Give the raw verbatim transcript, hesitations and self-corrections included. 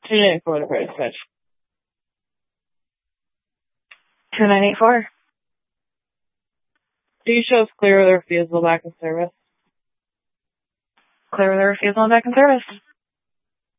two nine four to price match. two nine eight four. Do you show us clear with the refusal back in service? Clear with the refusal and back in service.